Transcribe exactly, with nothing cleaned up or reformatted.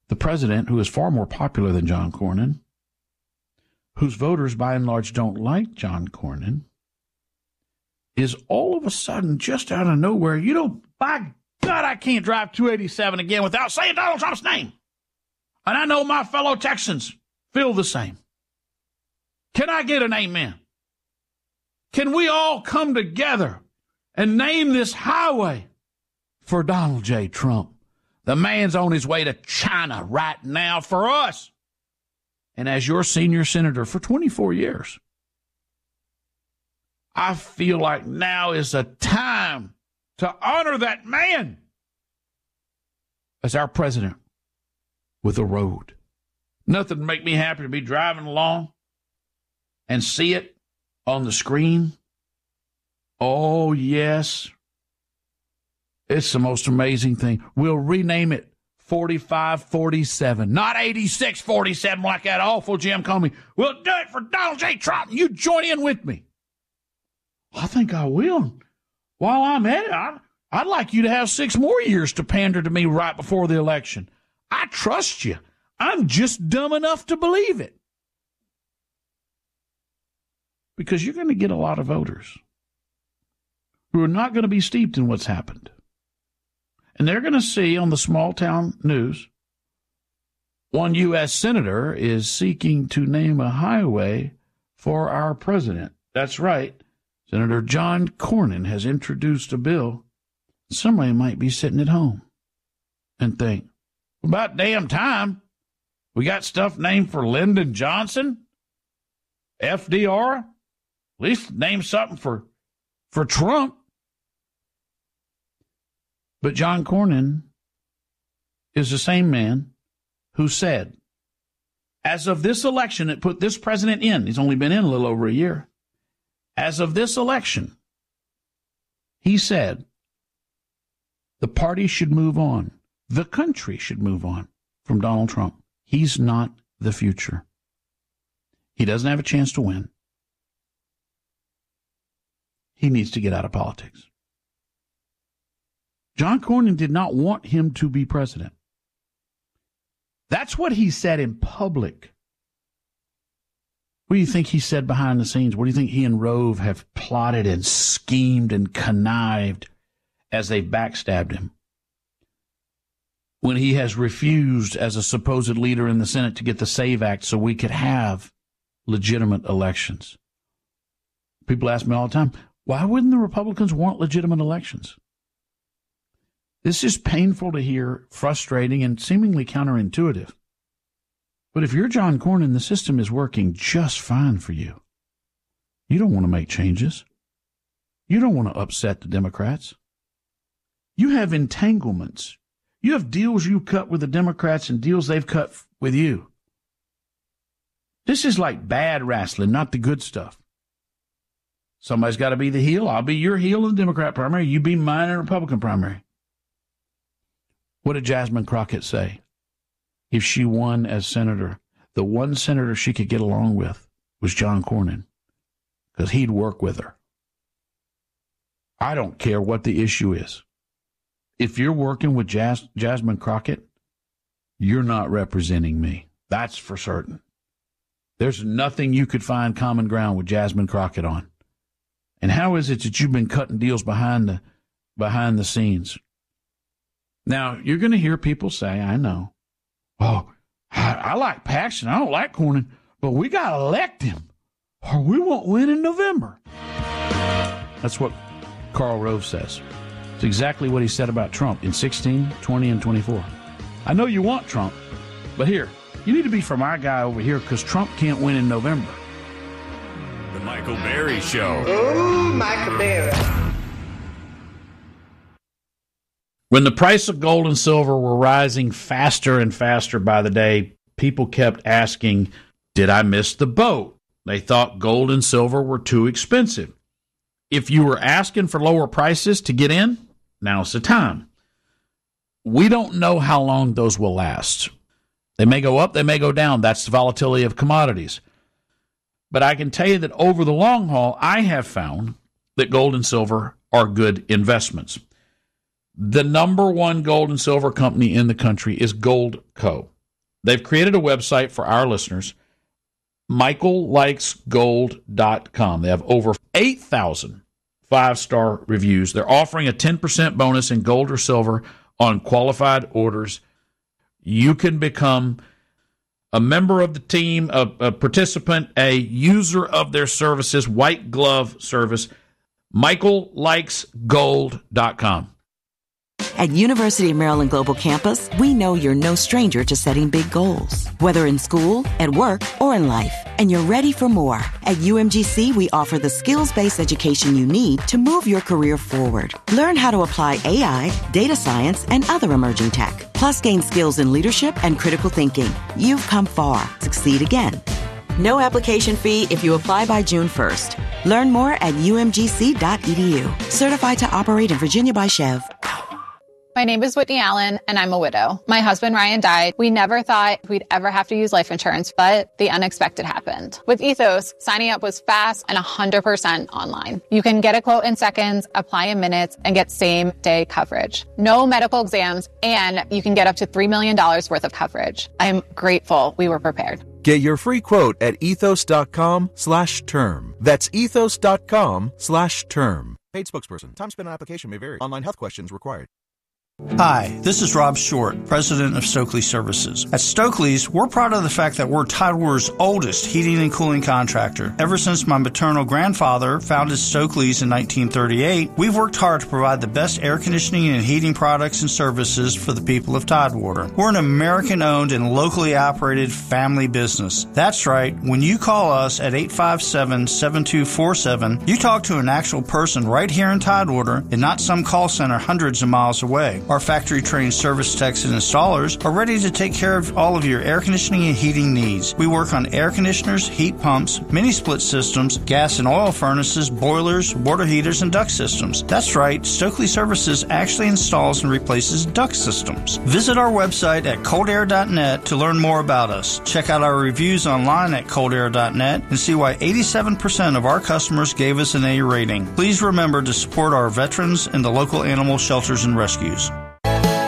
the president, who is far more popular than John Cornyn, whose voters by and large don't like John Cornyn, is all of a sudden just out of nowhere, you know, by God, I can't drive two eighty-seven again without saying Donald Trump's name. And I know my fellow Texans feel the same. Can I get an amen? Can we all come together and name this highway for Donald J. Trump? The man's on his way to China right now for us. And as your senior senator for twenty-four years, I feel like now is the time to honor that man as our president with a road. Nothing would make me happy to be driving along and see it on the screen. Oh, yes. It's the most amazing thing. We'll rename it forty-five forty-seven, not eighty-six forty-seven like that awful Jim Comey. We'll do it for Donald J. Trump. You join in with me. I think I will. While I'm at it, I'd, I'd like you to have six more years to pander to me right before the election. I trust you. I'm just dumb enough to believe it. Because you're going to get a lot of voters who are not going to be steeped in what's happened. And they're going to see on the small town news, one U S senator is seeking to name a highway for our president. That's right. Senator John Cornyn has introduced a bill. Somebody might be sitting at home and think, about damn time. We got stuff named for Lyndon Johnson, F D R. At least name something for, for Trump. But John Cornyn is the same man who said, as of this election, it put this president in. He's only been in a little over a year. As of this election, he said, the party should move on. The country should move on from Donald Trump. He's not the future. He doesn't have a chance to win. He needs to get out of politics. John Cornyn did not want him to be president. That's what he said in public. What do you think he said behind the scenes? What do you think he and Rove have plotted and schemed and connived as they backstabbed him? When he has refused as a supposed leader in the Senate to get the SAVE Act so we could have legitimate elections. People ask me all the time, why wouldn't the Republicans want legitimate elections? This is painful to hear, frustrating, and seemingly counterintuitive. But if you're John Cornyn, the system is working just fine for you. You don't want to make changes. You don't want to upset the Democrats. You have entanglements. You have deals you cut with the Democrats and deals they've cut with you. This is like bad wrestling, not the good stuff. Somebody's got to be the heel. I'll be your heel in the Democrat primary. You be mine in the Republican primary. What did Jasmine Crockett say? If she won as senator, the one senator she could get along with was John Cornyn, because he'd work with her. I don't care what the issue is. If you're working with Jas- Jasmine Crockett, you're not representing me. That's for certain. There's nothing you could find common ground with Jasmine Crockett on. And how is it that you've been cutting deals behind the behind the scenes? Now, you're going to hear people say, I know, oh, I, I like Paxton, I don't like Cornyn, but we got to elect him or we won't win in November. That's what Karl Rove says. It's exactly what he said about Trump in sixteen, twenty, and twenty-four. I know you want Trump, but here, you need to be for my guy over here because Trump can't win in November. The Michael Berry Show. Oh, Michael Berry. When the price of gold and silver were rising faster and faster by the day, people kept asking, did I miss the boat? They thought gold and silver were too expensive. If you were asking for lower prices to get in, now's the time. We don't know how long those will last. They may go up, they may go down. That's the volatility of commodities. But I can tell you that over the long haul, I have found that gold and silver are good investments. The number one gold and silver company in the country is Goldco. They've created a website for our listeners, michael likes gold dot com. They have over eight thousand five-star reviews. They're offering a ten percent bonus in gold or silver on qualified orders. You can become a member of the team, a, a participant, a user of their services, white glove service, michael likes gold dot com. At University of Maryland Global Campus, we know you're no stranger to setting big goals, whether in school, at work, or in life. And you're ready for more. At U M G C, we offer the skills-based education you need to move your career forward. Learn how to apply A I, data science, and other emerging tech. Plus, gain skills in leadership and critical thinking. You've come far. Succeed again. No application fee if you apply by June first. Learn more at U M G C dot E D U. Certified to operate in Virginia by Chev. My name is Whitney Allen, and I'm a widow. My husband, Ryan, died. We never thought we'd ever have to use life insurance, but the unexpected happened. With Ethos, signing up was fast and one hundred percent online. You can get a quote in seconds, apply in minutes, and get same-day coverage. No medical exams, and you can get up to three million dollars worth of coverage. I'm grateful we were prepared. Get your free quote at ethos.com slash term. That's ethos.com slash term. Paid spokesperson. Time spent on application may vary. Online health questions required. Hi, this is Rob Short, president of Stokely Services. At Stokely's, we're proud of the fact that we're Tidewater's oldest heating and cooling contractor. Ever since my maternal grandfather founded Stokely's in nineteen thirty-eight, we've worked hard to provide the best air conditioning and heating products and services for the people of Tidewater. We're an American-owned and locally operated family business. That's right. When you call us at eight five seven, seven two four seven, you talk to an actual person right here in Tidewater and not some call center hundreds of miles away. Our factory-trained service techs and installers are ready to take care of all of your air conditioning and heating needs. We work on air conditioners, heat pumps, mini-split systems, gas and oil furnaces, boilers, water heaters, and duct systems. That's right, Stokely Services actually installs and replaces duct systems. Visit our website at cold air dot net to learn more about us. Check out our reviews online at cold air dot net and see why eighty-seven percent of our customers gave us an A rating. Please remember to support our veterans and the local animal shelters and rescues.